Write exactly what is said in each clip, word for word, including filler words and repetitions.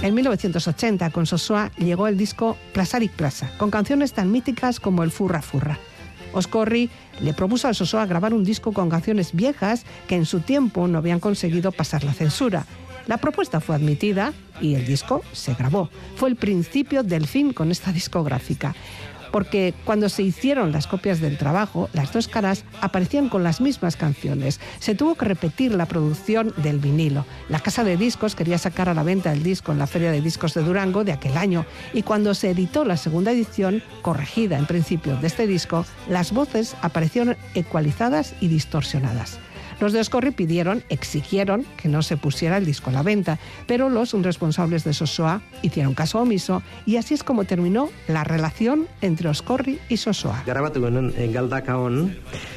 En mil novecientos ochenta, con Sosoa, llegó el disco Plazarik Plaza, con canciones tan míticas como el Furra Furra. Oscorri le propuso a Sosoa grabar un disco con canciones viejas que en su tiempo no habían conseguido pasar la censura. La propuesta fue admitida y el disco se grabó. Fue el principio del fin con esta discográfica, porque cuando se hicieron las copias del trabajo, las dos caras aparecían con las mismas canciones. Se tuvo que repetir la producción del vinilo. La casa de discos quería sacar a la venta el disco en la Feria de Discos de Durango de aquel año, y cuando se editó la segunda edición, corregida en principio de este disco, las voces aparecieron ecualizadas y distorsionadas. Los de Oscorri pidieron, exigieron que no se pusiera el disco a la venta, pero los responsables de Sosoa hicieron caso omiso, y así es como terminó la relación entre Oscorri y Sosoa. Grabatu genuen galdaka hon,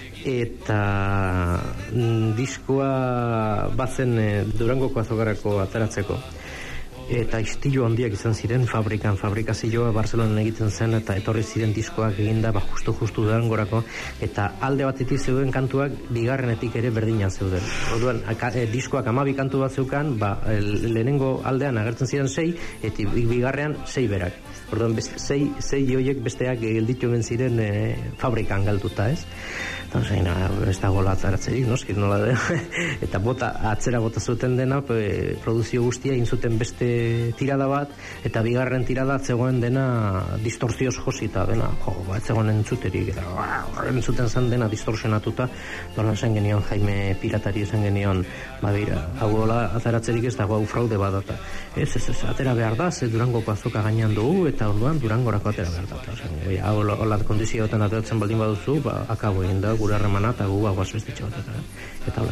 eta diskoa bazen Durangoko azokarako ateratzeko. Eta istilu handiak izan ziren fabrikan, fabrikazioa Barcelonan egiten zen, eta etorri ziren diskoak eginda, ba, justu justu Durangorako, eta alde batetik zeuden kantuak bigarrenetik ere berdinan zeuden. Orduan, e, diskoak hamabi kantu bat zeukan, ba, el, lehenengo aldean agertzen ziren sei, eta bigarrean sei berak. Orduan, best, sei, sei horiek besteak gelditu ben ziren e, fabrikan galduta, ez? Entonces, no, ez dago latzaratzerik, noski, nola da. Eta bota, atzera bota zuten dena, pe, produzio guztia egin zuten beste tirada bat, eta bigarren tirada zegoen dena distortzioz josita dena, jo, ba, ez zegoen entzuterik, eta entzuten zen dena distorsionatuta, dolan zen genion Jaime Piratari zen genion, ba, bera, hau hola azaratzerik ez dago, hau fraude bat data. Ez, ez, ez, atera behar da, ze Durangoko azoka gainean dugu, eta orduan Durangorako atera behar da. Hau hola kondizioetan ateratzen baldin baduzu, ba, akabo egin da, gure harremana, eta gu, hau azbestetxe bat, eta, eta